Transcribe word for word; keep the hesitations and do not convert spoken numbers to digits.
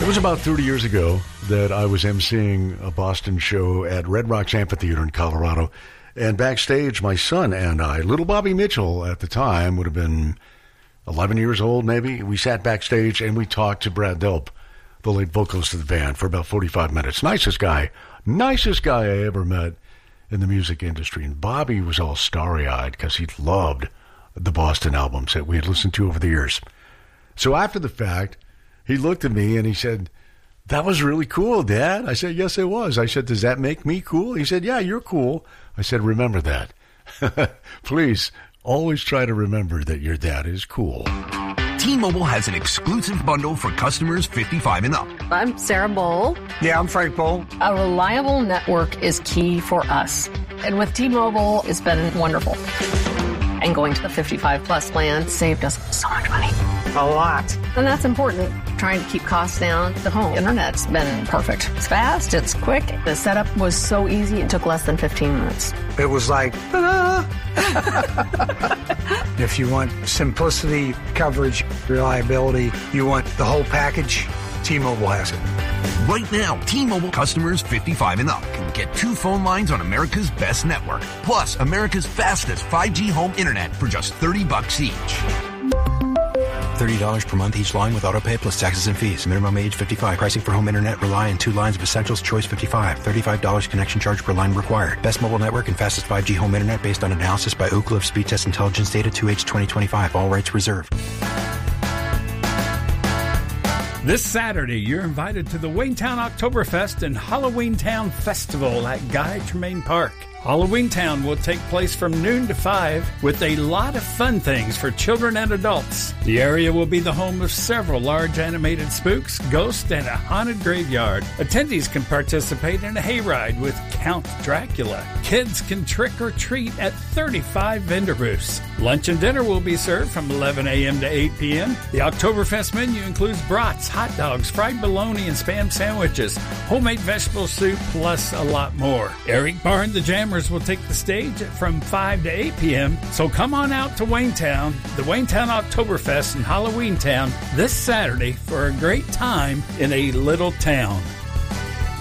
It was about thirty years ago that I was emceeing a Boston show at Red Rocks Amphitheater in Colorado. And backstage, my son and I, little Bobby Mitchell at the time, would have been eleven years old maybe. We sat backstage and we talked to Brad Delp, the lead vocalist of the band, for about forty-five minutes. Nicest guy, nicest guy I ever met in the music industry. And Bobby was all starry-eyed because he loved the Boston albums that we had listened to over the years. So after the fact, he looked at me and he said, "That was really cool, Dad." I said, "Yes, it was." I said, "Does that make me cool?" He said, "Yeah, you're cool." I said, "Remember that." Please, always try to remember that your dad is cool. T-Mobile has an exclusive bundle for customers fifty-five and up. I'm Sarah Bowl. Yeah, I'm Frank Bowl. A reliable network is key for us. And with T-Mobile, it's been wonderful. And going to the fifty-five plus plan saved us so much money. A lot. And that's important. Trying to keep costs down. The home internet's been perfect. It's fast, it's quick. The setup was so easy, it took less than fifteen minutes. It was like, ta-da! If you want simplicity, coverage, reliability, you want the whole package, T-Mobile has it. Right now, T-Mobile customers fifty-five and up can get two phone lines on America's best network, plus America's fastest five G home internet for just thirty bucks each. thirty dollars per month each line with autopay plus taxes and fees. Minimum age fifty-five. Pricing for home internet rely on two lines of Essentials Choice fifty-five. thirty-five dollars connection charge per line required. Best mobile network and fastest five G home internet based on analysis by Ookla of Speed Test Intelligence data two H twenty twenty-five. All rights reserved. This Saturday, you're invited to the Waynestown Oktoberfest and Halloween Town Festival at Guy Tremaine Park. Halloween Town will take place from noon to five with a lot of fun things for children and adults. The area will be the home of several large animated spooks, ghosts, and a haunted graveyard. Attendees can participate in a hayride with Count Dracula. Kids can trick or treat at thirty-five vendor booths. Lunch and dinner will be served from eleven a.m. to eight p.m. The Oktoberfest menu includes brats, hot dogs, fried bologna, and Spam sandwiches, homemade vegetable soup, plus a lot more. Eric Barn, the Jammer, will take the stage from five to eight p.m. So come on out to Waynestown, the Waynestown Oktoberfest and Halloween Town this Saturday for a great time in a little town.